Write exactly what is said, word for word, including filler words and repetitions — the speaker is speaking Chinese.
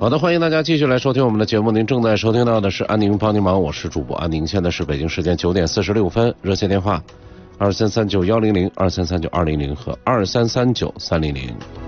好的，欢迎大家继续来收听我们的节目。您正在收听到的是安宁帮您忙，我是主播安宁。现在是北京时间九点四十六分，热线电话二三三九幺零零、二三三九二零零和二三三九三零零。